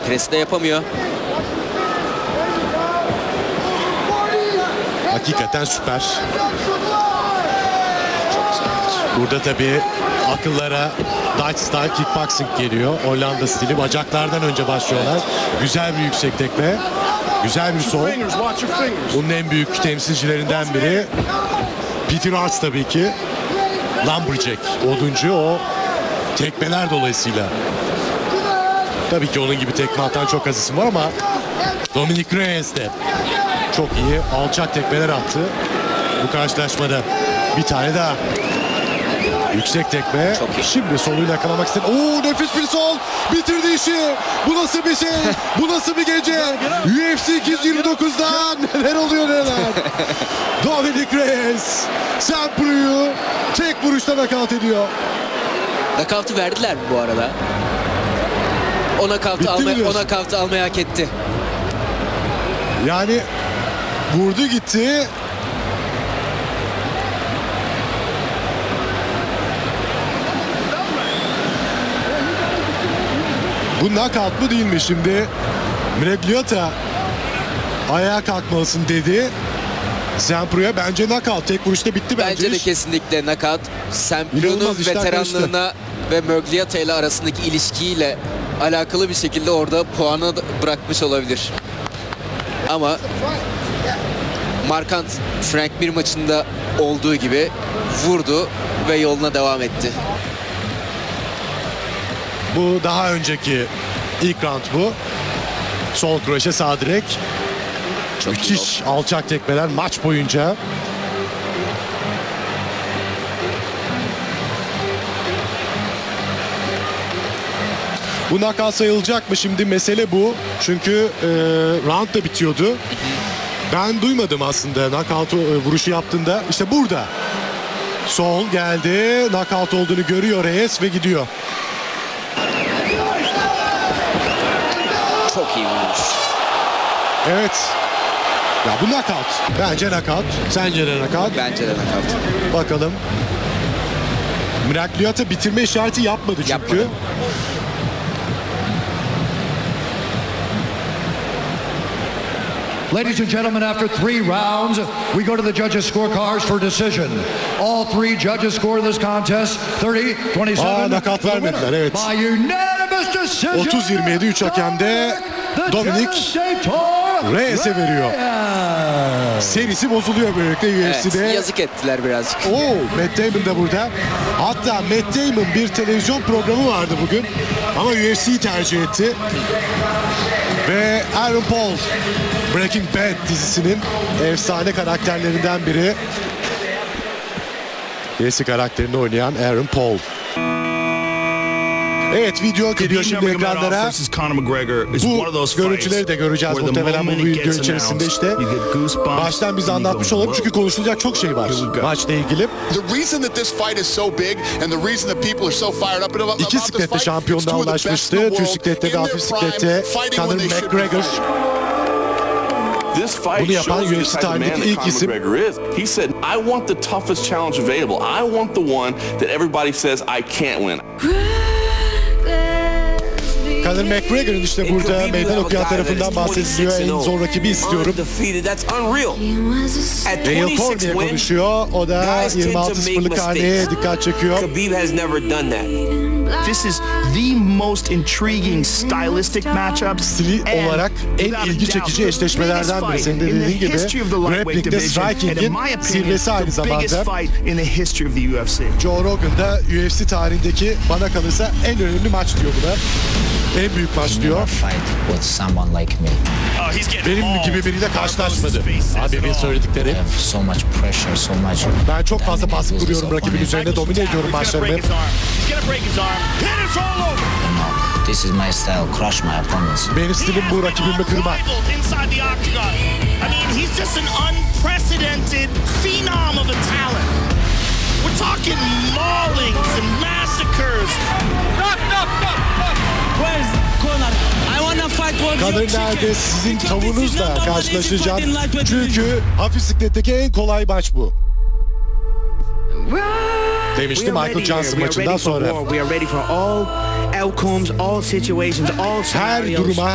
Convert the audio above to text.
Presi de yapamıyor. Hakikaten süper. Burada tabii akıllara Dutch style kickboxing geliyor. Hollanda stili. Bacaklardan önce başlıyorlar. Güzel bir yüksek tekme. Güzel bir sol. Bunun en büyük temsilcilerinden biri Peter Arts tabii ki. Lumberjack. Oduncu o tekmeler dolayısıyla. Tabii ki onun gibi tekme atan çok az isim var ama Dominic Reyes de çok iyi alçak tekmeler attı. Bu karşılaşmada bir tane daha yüksek tekme. Şimdi soluyla yakalamak istedi. Oo, nefis bir sol. Bitirdi işi. Bu nasıl bir şey? Bu nasıl bir gece? UFC 229'dan neler oluyor neler? Dominic Reyes St. Prue'yu tek vuruşta nakavt ediyor. Nakavtı verdiler bu arada. O nakavtı almayı hak etti. Yani vurdu gitti. Bu knockout mu değil mi şimdi? Miragliotta ayağa kalkmalısın dedi. St. Preux bence knockout. Tek vuruşta bitti bence. Bence de kesinlikle knockout. St. Preux'un veteranlığına ve Miragliotta ile arasındaki ilişkiyle alakalı bir şekilde orada puanı bırakmış olabilir. Ama Markant Frank Mir maçında olduğu gibi vurdu ve yoluna devam etti. Bu daha önceki ilk round bu. Sol kroşe sağ direk. Çok müthiş alçak tekmeler maç boyunca. Bu knockout sayılacak mı şimdi, mesele bu. Çünkü round da bitiyordu. Ben duymadım aslında knockout vuruşu yaptığında. İşte burada. Sol geldi. Knockout olduğunu görüyor Reyes ve gidiyor. Çok iyi vuruş. Evet. Ya bu knockout. Bence knockout. Sence de knockout. Bence de knockout. Bakalım. Miragliotta bitirme işareti yapmadı çünkü. Yapmadı. Ladies and gentlemen, after 3 rounds, we go to the judges' scorecards for decision. All 3 judges scored this contest 30-27. Nakavt vermediler, evet. By unanimous decision. 30-27 3 hakemde Dominic Reyes'e veriyor. Serisi bozuluyor böylelikle UFC'de. Evet, yazık ettiler birazcık. Oo, Matt Damon da burada. Hatta Matt Damon bir televizyon programı vardı bugün. Ama UFC'yi tercih etti. Ve Aaron Paul, Breaking Bad dizisinin efsane karakterlerinden biri. Jesse karakterini oynayan Aaron Paul. Evet, video geliyor şimdi ekranlara. Bu görüntüleri de göreceğiz muhtemelen bu video içerisinde işte. Baştan bize anlatmış olalım çünkü konuşulacak çok şey var maçla ilgili. İki siklette şampiyonluğa ulaşmıştı. Tüy siklette ve hafif siklette Conor McGregor. Bunu yapan UFC tarihindeki ilk isim. He said, I want the toughest challenge available. I want the one that everybody says I can't win. Conor McGregor'ın işte burada meydan okuyan tarafından bahsediliyor. En zor rakibi istiyorum. Dale Cormier konuşuyor. O da 26-0'lık haneye dikkat çekiyor. This is the most intriguing stylistic matchup. Stili olarak en ilgi çekici eşleşmelerden biri. Senin de dediğin gibi grappling'de striking'in zirvesi aynı zamanda. Joe Rogan da UFC tarihindeki bana kalırsa en önemli maç diyor buna. En büyük maç diyor. Benim gibi biriyle karşılaşmadı. Abimin söyledikleri. Ben çok fazla baskı kuruyorum rakibin üzerine, domine ediyorum maçlarımı. This is my style, crush my opponents. Benim stilim bu, rakibimi kırmak. He's just an unprecedented phenom of a talent. We're talking maulings and massacres. Where's Conor? I wanna fight for Conor nerede? Sizin tavuğunuzla karşılaşacağım. Çünkü hafif sikletteki en kolay maç bu. Demişti Michael Johnson maçından sonra. Her duruma,